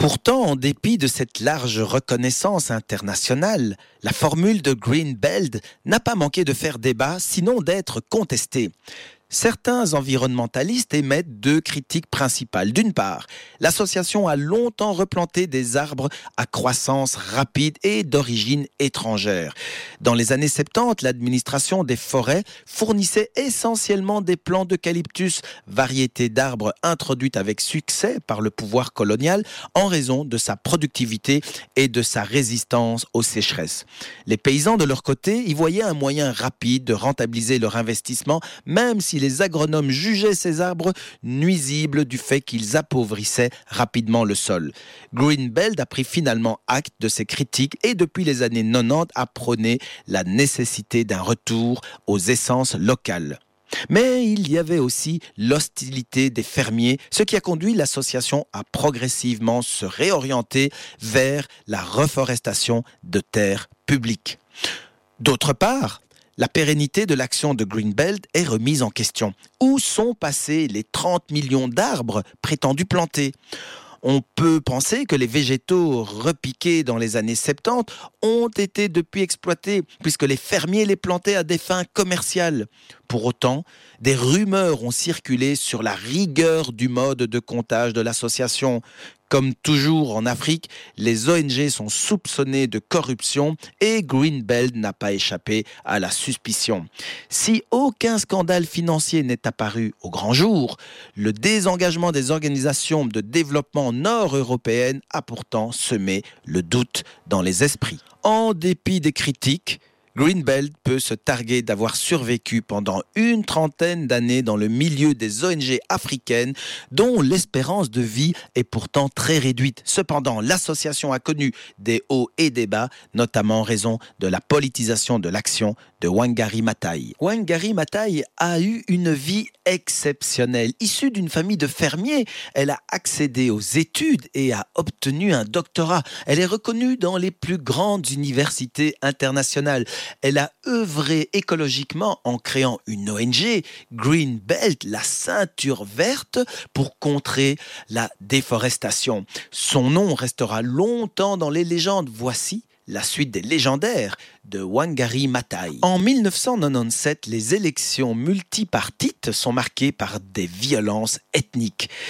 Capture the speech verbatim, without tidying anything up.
Pourtant, en dépit de cette large reconnaissance internationale, la formule de Green Belt n'a pas manqué de faire débat, sinon d'être contestée. Certains environnementalistes émettent deux critiques principales. D'une part, l'association a longtemps replanté des arbres à croissance rapide et d'origine étrangère. Dans les années soixante-dix, l'administration des forêts fournissait essentiellement des plants d'eucalyptus, variété d'arbres introduite avec succès par le pouvoir colonial en raison de sa productivité et de sa résistance aux sécheresses. Les paysans, de leur côté, y voyaient un moyen rapide de rentabiliser leur investissement, même si les agronomes jugeaient ces arbres nuisibles du fait qu'ils appauvrissaient rapidement le sol. Green Belt a pris finalement acte de ces critiques et depuis les années quatre-vingt-dix a prôné la nécessité d'un retour aux essences locales. Mais il y avait aussi l'hostilité des fermiers, ce qui a conduit l'association à progressivement se réorienter vers la reforestation de terres publiques. D'autre part, la pérennité de l'action de Green Belt est remise en question. Où sont passés les trente millions d'arbres prétendus plantés ? On peut penser que les végétaux repiqués dans les années soixante-dix ont été depuis exploités, puisque les fermiers les plantaient à des fins commerciales. Pour autant, des rumeurs ont circulé sur la rigueur du mode de comptage de l'association. Comme toujours en Afrique, les O N G sont soupçonnées de corruption et Green Belt n'a pas échappé à la suspicion. Si aucun scandale financier n'est apparu au grand jour, le désengagement des organisations de développement nord-européennes a pourtant semé le doute dans les esprits. En dépit des critiques, Green Belt peut se targuer d'avoir survécu pendant une trentaine d'années dans le milieu des O N G africaines dont l'espérance de vie est pourtant très réduite. Cependant, l'association a connu des hauts et des bas, notamment en raison de la politisation de l'action de Wangari Maathai. Wangari Maathai a eu une vie exceptionnelle. Issue d'une famille de fermiers, elle a accédé aux études et a obtenu un doctorat. Elle est reconnue dans les plus grandes universités internationales. Elle a œuvré écologiquement en créant une O N G, Green Belt, la ceinture verte, pour contrer la déforestation. Son nom restera longtemps dans les légendes. Voici la suite des légendaires de Wangari Maathai. En dix-neuf cent quatre-vingt-dix-sept, les élections multipartites sont marquées par des violences ethniques.